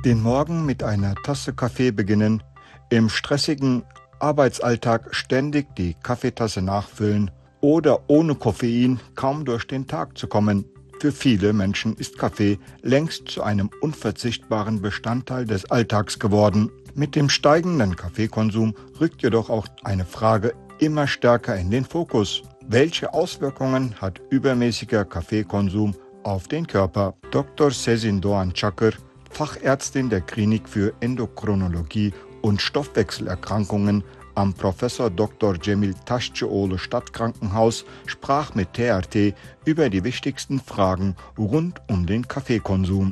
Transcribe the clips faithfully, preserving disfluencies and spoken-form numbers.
Den Morgen mit einer Tasse Kaffee beginnen, im stressigen Arbeitsalltag ständig die Kaffeetasse nachfüllen oder ohne Koffein kaum durch den Tag zu kommen. Für viele Menschen ist Kaffee längst zu einem unverzichtbaren Bestandteil des Alltags geworden. Mit dem steigenden Kaffeekonsum rückt jedoch auch eine Frage immer stärker in den Fokus. Welche Auswirkungen hat übermäßiger Kaffeekonsum auf den Körper? Doktor Sezin Doğan Çakır, Fachärztin der Klinik für Endokrinologie und Stoffwechselerkrankungen am Professor Doktor Cemil Taşçıoğlu Stadtkrankenhaus, sprach mit T R T über die wichtigsten Fragen rund um den Kaffeekonsum.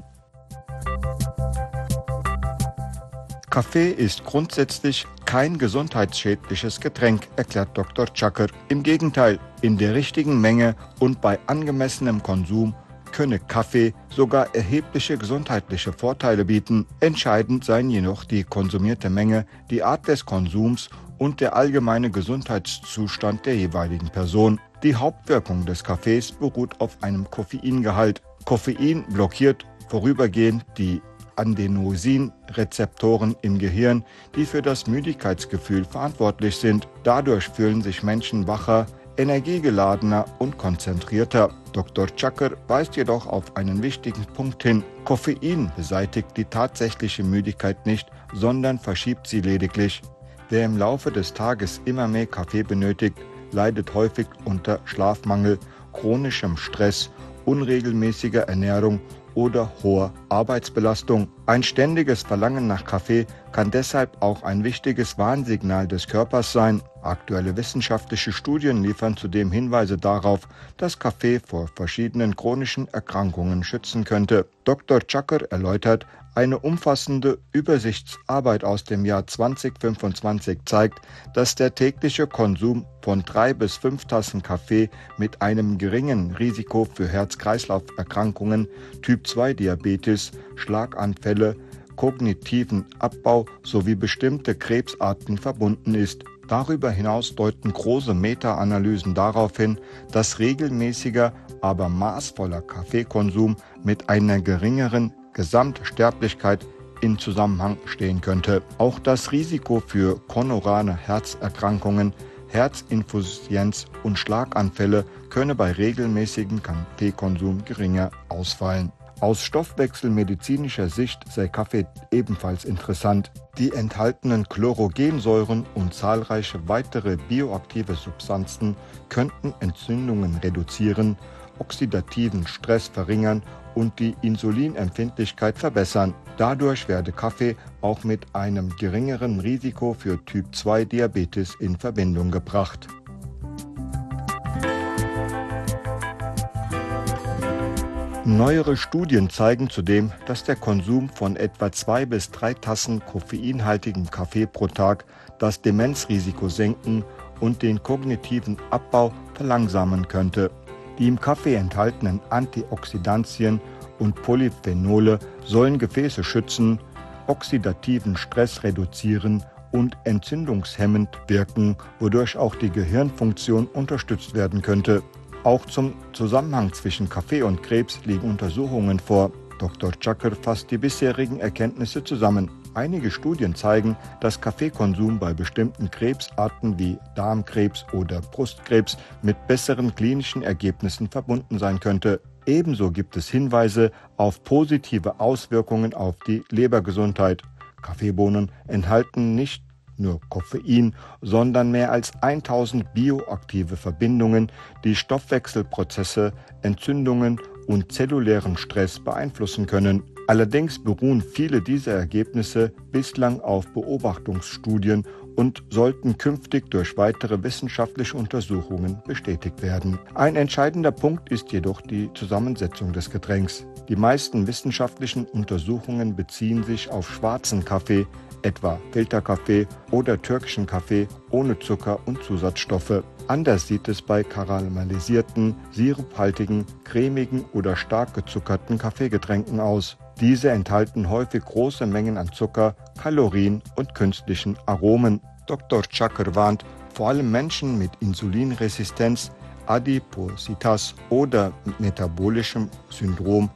Kaffee ist grundsätzlich kein gesundheitsschädliches Getränk, erklärt Doktor Çakır. Im Gegenteil, in der richtigen Menge und bei angemessenem Konsum könne Kaffee sogar erhebliche gesundheitliche Vorteile bieten. Entscheidend seien jedoch die konsumierte Menge, die Art des Konsums und der allgemeine Gesundheitszustand der jeweiligen Person. Die Hauptwirkung des Kaffees beruht auf einem Koffeingehalt. Koffein blockiert vorübergehend die Adenosin-Rezeptoren im Gehirn, die für das Müdigkeitsgefühl verantwortlich sind. Dadurch fühlen sich Menschen wacher, energiegeladener und konzentrierter. Doktor Çakır weist jedoch auf einen wichtigen Punkt hin. Koffein beseitigt die tatsächliche Müdigkeit nicht, sondern verschiebt sie lediglich. Wer im Laufe des Tages immer mehr Kaffee benötigt, leidet häufig unter Schlafmangel, chronischem Stress, unregelmäßiger Ernährung oder hoher Arbeitsbelastung. Ein ständiges Verlangen nach Kaffee kann deshalb auch ein wichtiges Warnsignal des Körpers sein. Aktuelle wissenschaftliche Studien liefern zudem Hinweise darauf, dass Kaffee vor verschiedenen chronischen Erkrankungen schützen könnte. Doktor Çakır erläutert, eine umfassende Übersichtsarbeit aus dem Jahr zweitausendfünfundzwanzig zeigt, dass der tägliche Konsum von drei bis fünf Tassen Kaffee mit einem geringen Risiko für Herz-Kreislauf-Erkrankungen, Typ zwei Diabetes, Schlaganfälle, kognitiven Abbau sowie bestimmte Krebsarten verbunden ist. Darüber hinaus deuten große Meta-Analysen darauf hin, dass regelmäßiger, aber maßvoller Kaffeekonsum mit einer geringeren Gesamtsterblichkeit in Zusammenhang stehen könnte. Auch das Risiko für koronare Herzerkrankungen, Herzinsuffizienz und Schlaganfälle könne bei regelmäßigem Kaffeekonsum geringer ausfallen. Aus stoffwechselmedizinischer Sicht sei Kaffee ebenfalls interessant. Die enthaltenen Chlorogensäuren und zahlreiche weitere bioaktive Substanzen könnten Entzündungen reduzieren, oxidativen Stress verringern und die Insulinempfindlichkeit verbessern. Dadurch werde Kaffee auch mit einem geringeren Risiko für Typ zwei Diabetes in Verbindung gebracht. Neuere Studien zeigen zudem, dass der Konsum von etwa zwei bis drei Tassen koffeinhaltigem Kaffee pro Tag das Demenzrisiko senken und den kognitiven Abbau verlangsamen könnte. Die im Kaffee enthaltenen Antioxidantien und Polyphenole sollen Gefäße schützen, oxidativen Stress reduzieren und entzündungshemmend wirken, wodurch auch die Gehirnfunktion unterstützt werden könnte. Auch zum Zusammenhang zwischen Kaffee und Krebs liegen Untersuchungen vor. Doktor Çakır fasst die bisherigen Erkenntnisse zusammen. Einige Studien zeigen, dass Kaffeekonsum bei bestimmten Krebsarten wie Darmkrebs oder Brustkrebs mit besseren klinischen Ergebnissen verbunden sein könnte. Ebenso gibt es Hinweise auf positive Auswirkungen auf die Lebergesundheit. Kaffeebohnen enthalten nicht nur Koffein, sondern mehr als tausend bioaktive Verbindungen, die Stoffwechselprozesse, Entzündungen und zellulären Stress beeinflussen können. Allerdings beruhen viele dieser Ergebnisse bislang auf Beobachtungsstudien und sollten künftig durch weitere wissenschaftliche Untersuchungen bestätigt werden. Ein entscheidender Punkt ist jedoch die Zusammensetzung des Getränks. Die meisten wissenschaftlichen Untersuchungen beziehen sich auf schwarzen Kaffee, etwa Filterkaffee oder türkischen Kaffee ohne Zucker und Zusatzstoffe. Anders sieht es bei karamellisierten, siruphaltigen, cremigen oder stark gezuckerten Kaffeegetränken aus. Diese enthalten häufig große Mengen an Zucker, Kalorien und künstlichen Aromen. Doktor Çakır warnt, vor allem Menschen mit Insulinresistenz, Adipositas oder metabolischem Syndrom